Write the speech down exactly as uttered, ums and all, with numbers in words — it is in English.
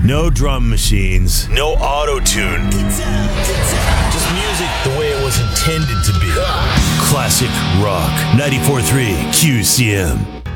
No drum machines. No auto-tune. Just music the way it was intended to be. Classic rock. ninety-four point three Q C M.